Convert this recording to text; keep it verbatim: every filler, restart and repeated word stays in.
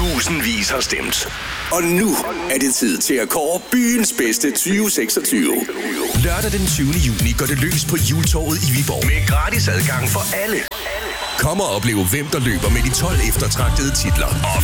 Tusindvis har stemt. Og nu er det tid til at kåre byens bedste tyve seksogtyve. Lørdag den tyvende juni går det løs på Hjultorvet i Viborg. Med gratis adgang for alle. Kom og oplev, hvem der løber med de tolv eftertragtede titler. Og